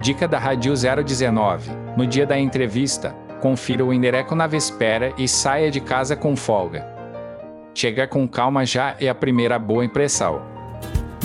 Dica da Rádio 019. No dia da entrevista, confira o endereço na véspera e saia de casa com folga. Chega com calma já é a primeira boa impressão.